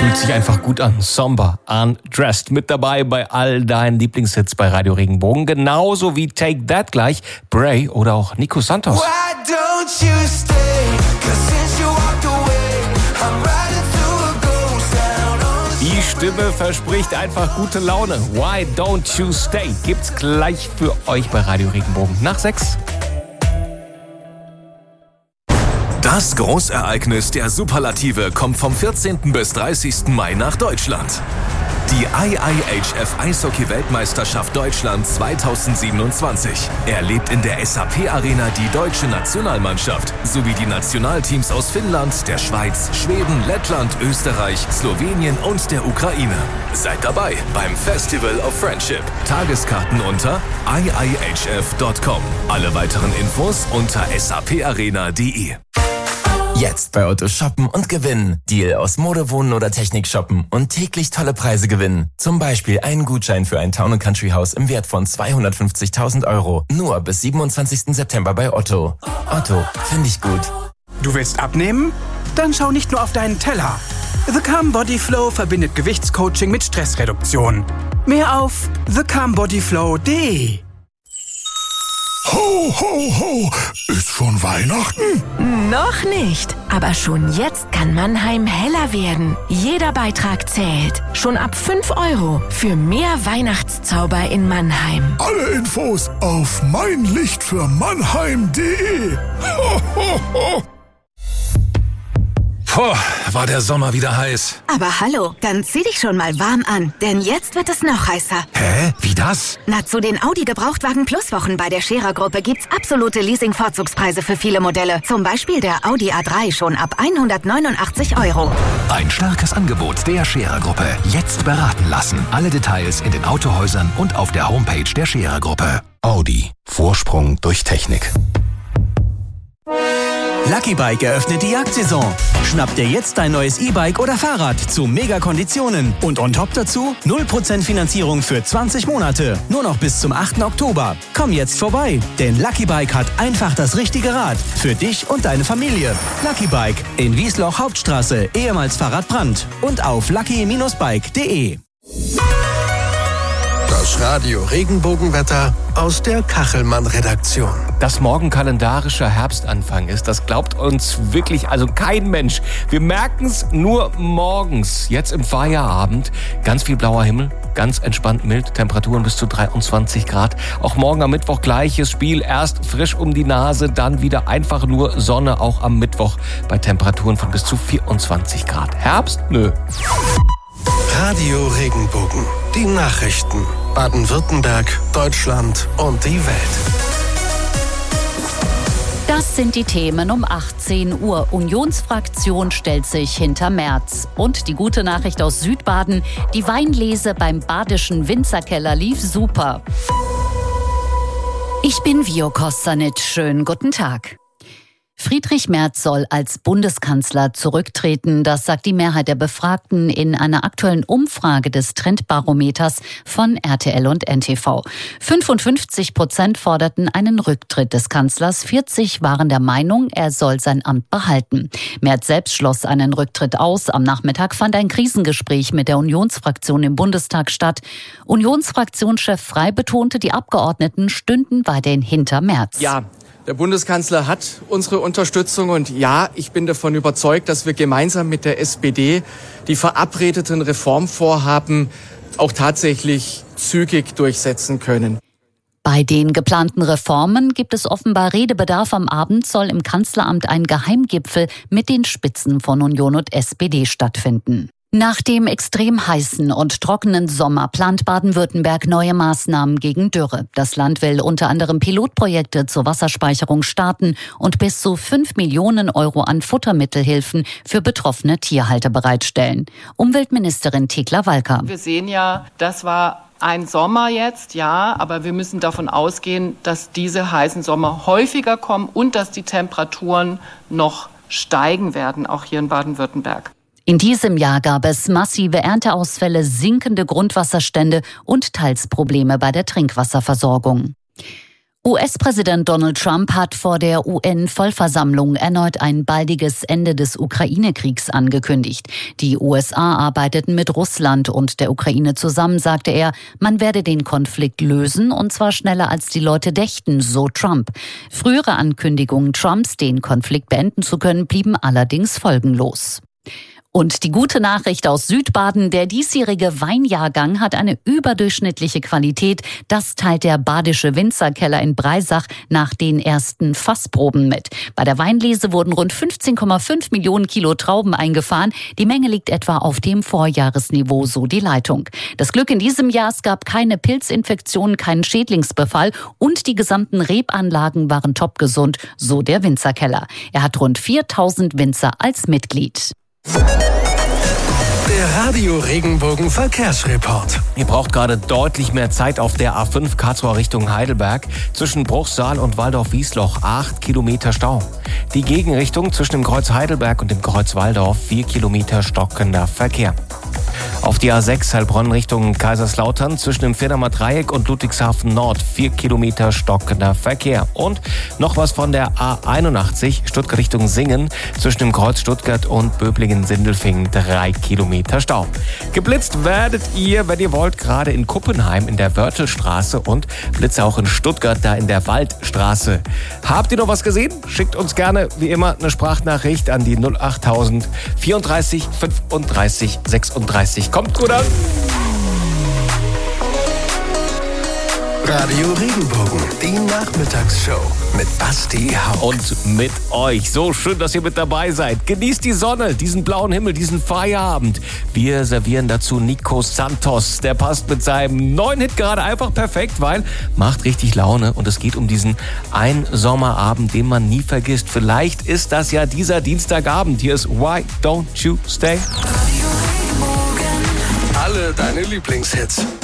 Fühlt sich einfach gut an. Somber, Undressed. Mit dabei bei all deinen Lieblingshits bei Radio Regenbogen. Genauso wie Take That gleich, Bray oder auch Nico Santos. Die Stimme verspricht einfach gute Laune. Why Don't You Stay? Gibt's gleich für euch bei Radio Regenbogen nach 6. Das Großereignis der Superlative kommt vom 14. bis 30. Mai nach Deutschland. Die IIHF Eishockey-Weltmeisterschaft Deutschland 2027 erlebt in der SAP Arena die deutsche Nationalmannschaft sowie die Nationalteams aus Finnland, der Schweiz, Schweden, Lettland, Österreich, Slowenien und der Ukraine. Seid dabei beim Festival of Friendship. Tageskarten unter iihf.com. Alle weiteren Infos unter saparena.de. Jetzt bei Otto shoppen und gewinnen. Deal aus Mode, Wohnen oder Technik shoppen und täglich tolle Preise gewinnen. Zum Beispiel einen Gutschein für ein Town & Country Haus im Wert von 250.000 €. Nur bis 27. September bei Otto. Otto, finde ich gut. Du willst abnehmen? Dann schau nicht nur auf deinen Teller. The Calm Body Flow verbindet Gewichtscoaching mit Stressreduktion. Mehr auf thecalmbodyflow.de. Ho, ho, ho! Ist schon Weihnachten? Noch nicht, aber schon jetzt kann Mannheim heller werden. Jeder Beitrag zählt. Schon ab 5 € für mehr Weihnachtszauber in Mannheim. Alle Infos auf meinlichtfürmannheim.de. Ho, ho, ho! Puh, war der Sommer wieder heiß. Aber hallo, dann zieh dich schon mal warm an, denn jetzt wird es noch heißer. Hä? Wie das? Na, zu den Audi Gebrauchtwagen Plus Wochen bei der Scherer-Gruppe gibt's absolute Leasing-Vorzugspreise für viele Modelle. Zum Beispiel der Audi A3 schon ab 189 €. Ein starkes Angebot der Scherer-Gruppe. Jetzt beraten lassen. Alle Details in den Autohäusern und auf der Homepage der Scherer-Gruppe. Audi. Vorsprung durch Technik. Lucky Bike eröffnet die Jagdsaison. Schnapp dir jetzt dein neues E-Bike oder Fahrrad zu Mega-Konditionen. Und on top dazu 0% Finanzierung für 20 Monate. Nur noch bis zum 8. Oktober. Komm jetzt vorbei, denn Lucky Bike hat einfach das richtige Rad. Für dich und deine Familie. Lucky Bike in Wiesloch Hauptstraße, ehemals Fahrradbrand. Und auf lucky-bike.de. Das Radio Regenbogenwetter aus der Kachelmann-Redaktion. Dass morgen kalendarischer Herbstanfang ist, das glaubt uns wirklich kein Mensch. Wir merken es nur morgens, jetzt im Feierabend. Ganz viel blauer Himmel, ganz entspannt mild, Temperaturen bis zu 23 Grad. Auch morgen am Mittwoch gleiches Spiel, erst frisch um die Nase, dann wieder einfach nur Sonne, auch am Mittwoch bei Temperaturen von bis zu 24 Grad. Herbst? Nö. Radio Regenbogen. Die Nachrichten. Baden-Württemberg, Deutschland und die Welt. Das sind die Themen um 18 Uhr. Unionsfraktion stellt sich hinter Merz. Und die gute Nachricht aus Südbaden: Die Weinlese beim badischen Winzerkeller lief super. Ich bin Vio Kostanic. Schönen guten Tag. Friedrich Merz soll als Bundeskanzler zurücktreten. Das sagt die Mehrheit der Befragten in einer aktuellen Umfrage des Trendbarometers von RTL und NTV. 55% forderten einen Rücktritt des Kanzlers, 40% waren der Meinung, er soll sein Amt behalten. Merz selbst schloss einen Rücktritt aus. Am Nachmittag fand ein Krisengespräch mit der Unionsfraktion im Bundestag statt. Unionsfraktionschef Frey betonte, die Abgeordneten stünden weiterhin hinter Merz. Ja. Der Bundeskanzler hat unsere Unterstützung und ja, ich bin davon überzeugt, dass wir gemeinsam mit der SPD die verabredeten Reformvorhaben auch tatsächlich zügig durchsetzen können. Bei den geplanten Reformen gibt es offenbar Redebedarf. Am Abend soll im Kanzleramt ein Geheimgipfel mit den Spitzen von Union und SPD stattfinden. Nach dem extrem heißen und trockenen Sommer plant Baden-Württemberg neue Maßnahmen gegen Dürre. Das Land will unter anderem Pilotprojekte zur Wasserspeicherung starten und bis zu 5 Millionen € an Futtermittelhilfen für betroffene Tierhalter bereitstellen. Umweltministerin Thekla Walker. Wir sehen ja, das war ein Sommer jetzt, ja, aber wir müssen davon ausgehen, dass diese heißen Sommer häufiger kommen und dass die Temperaturen noch steigen werden, auch hier in Baden-Württemberg. In diesem Jahr gab es massive Ernteausfälle, sinkende Grundwasserstände und teils Probleme bei der Trinkwasserversorgung. US-Präsident Donald Trump hat vor der UN-Vollversammlung erneut ein baldiges Ende des Ukraine-Kriegs angekündigt. Die USA arbeiteten mit Russland und der Ukraine zusammen, sagte er. Man werde den Konflikt lösen, und zwar schneller als die Leute dächten, so Trump. Frühere Ankündigungen Trumps, den Konflikt beenden zu können, blieben allerdings folgenlos. Und die gute Nachricht aus Südbaden: Der diesjährige Weinjahrgang hat eine überdurchschnittliche Qualität. Das teilt der Badische Winzerkeller in Breisach nach den ersten Fassproben mit. Bei der Weinlese wurden rund 15,5 Millionen Kilo Trauben eingefahren. Die Menge liegt etwa auf dem Vorjahresniveau, so die Leitung. Das Glück in diesem Jahr: Es gab keine Pilzinfektionen, keinen Schädlingsbefall und die gesamten Rebanlagen waren topgesund, so der Winzerkeller. Er hat rund 4000 Winzer als Mitglied. Der Radio Regenbogen Verkehrsreport. Ihr braucht gerade deutlich mehr Zeit auf der A5 Karlsruhe Richtung Heidelberg. Zwischen Bruchsal und Waldorf-Wiesloch 8 Kilometer Stau. Die Gegenrichtung zwischen dem Kreuz Heidelberg und dem Kreuz Waldorf 4 Kilometer stockender Verkehr. Auf die A6 Heilbronn Richtung Kaiserslautern zwischen dem Firdamer Dreieck und Ludwigshafen Nord 4 Kilometer stockender Verkehr. Und noch was von der A81 Stuttgart Richtung Singen zwischen dem Kreuz Stuttgart und Böblingen-Sindelfingen 3 Kilometer Stau. Geblitzt werdet ihr, wenn ihr wollt, gerade in Kuppenheim in der Wörthelstraße und Blitze auch in Stuttgart, da in der Waldstraße. Habt ihr noch was gesehen? Schickt uns gerne wie immer eine Sprachnachricht an die 08000 34 35 36. Kommt gut an. Radio Regenbogen, die Nachmittagsshow mit Basti Hauck. Und mit euch. So schön, dass ihr mit dabei seid. Genießt die Sonne, diesen blauen Himmel, diesen Feierabend. Wir servieren dazu Nico Santos. Der passt mit seinem neuen Hit gerade einfach perfekt, weil macht richtig Laune. Und es geht um diesen einen Sommerabend, den man nie vergisst. Vielleicht ist das ja dieser Dienstagabend. Hier ist Why Don't You Stay? Alle deine Lieblingshits.